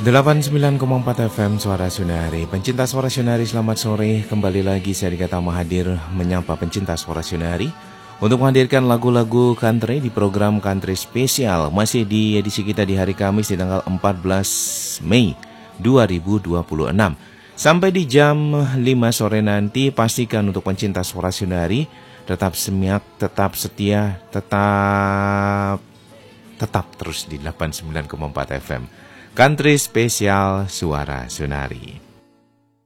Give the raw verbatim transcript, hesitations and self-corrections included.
delapan puluh sembilan koma empat F M Suara Sunari. Pencinta Suara Sunari, selamat sore. Kembali lagi saya Dika Tama hadir menyapa pencinta Suara Sunari untuk menghadirkan lagu-lagu country di program Country Spesial. Masih di edisi kita di hari Kamis di tanggal empat belas Mei dua ribu dua puluh enam. Sampai di jam lima sore nanti, pastikan untuk pencinta Suara Sunari tetap semangat, tetap setia, tetap tetap terus di delapan puluh sembilan koma empat F M Country Spesial Suara Sunari.